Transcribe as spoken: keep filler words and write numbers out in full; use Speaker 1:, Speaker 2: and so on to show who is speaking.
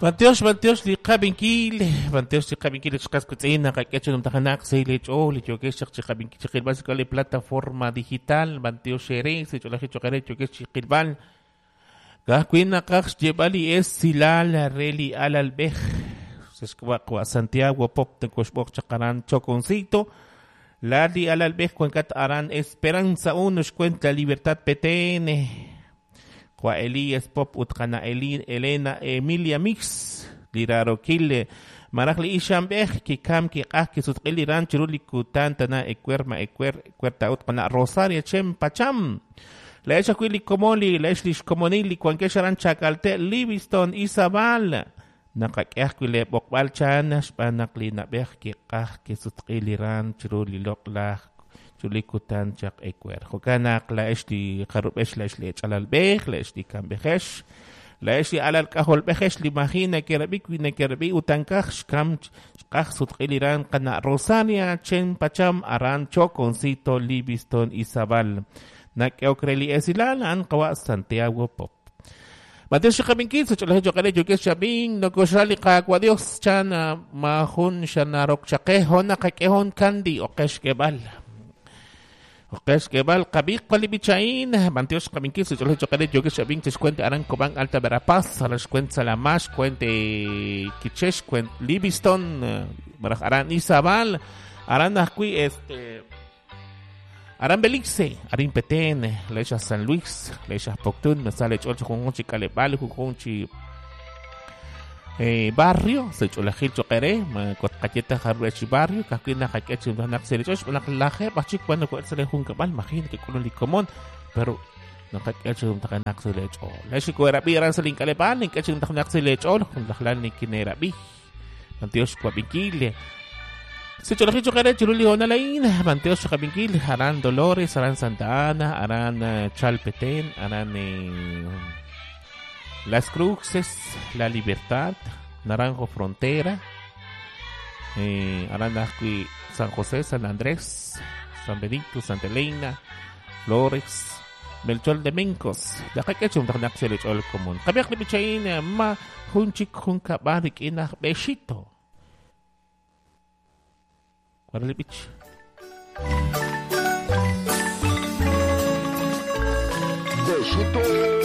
Speaker 1: Mateos, Mateos, li kabinkil, Mateos, li kabinkil, chkas kutzina, kakecho num tahanak, se le cho, le cho que chikabinkil, chikilbal, se plataforma digital, Mateos Shere, se cho la hecho que cho que chikilbal, Gahquina Kach Jebali es Silal, Reli al Albej, se escuba Santiago, Pop, de Coshbok, Chacaran, Choconcito, Lali al Albej, Cuencat Aran, Esperanza uno, cuenta Libertad P T N. Kwa Elías Pop utkana Elena Emilia Mix liraro kille marakli ishambeh ki kam ki qah ki sutqili ran chiruli kutantana ekwerma ekwer ekwerta utkana Rosaria chem pacham la echa kwili komoli la eshlish komonili kwankesharan chakalte Livingston Isabal nakakeh kwile bokbal chanash panakli nabeh ki qah ki sutqili ran chiruli loklah Tulikutan chak ekwer. Hokanak la eshli kharubesh la eshli chalal bech la eshli kam bechesh la eshli alal kahol bechesh li mahina kerabik wina kerabi utankach kam kach sutqiliran kana Rosaria chen pacham aran choconcito Livingston Isabal nakeokreli esilal an qawa Santiago Pop. Mates shikabinkit sa chulahe jokale jokes shabing nokoshali kakwa Dios chan mahun shanarok chakehon nakakehon kandi okesh kebal. Okes kebal kabik palibichain Manteos kabinkis so chole chokale joge shabing tes cuente aran kobang alta verapaz alas cuente salamash cuente kichesh cuente Livingston barak aran Isabal aran nakui este aran Belice arin Petén lecha San Luis lecha Poctun mesale chol chonchi kalebal chonchi Eh, barrio se chola hil chokere ma kot kacheta harwechi barrio kakina kakechi nak sele chos nak lahe bachik cuando ko sele hun kabal mahin ke kulon likomon pero nakakechi um takanak sele cho la shi ko rabi ran seling kale ban ke chum takanak sele cho kun dakhlan ni kinera bi Manteos ko bingile se chola hil chokere chululi ona lain Manteos ko bingile aran Dolores aran Santa Ana aran uh, Chalpetén aran eh, Las Cruces, La Libertad, Naranjo Frontera, eh, Aranasqui, San José, San Andrés, San Benito, Santa Elena, Flores, Melchor de Mencos, de acá que chum tanak se le echó el común. Kabiak le bichain ma hunchik hunka barik ina besito. ¿Cuál le bich?
Speaker 2: Besito.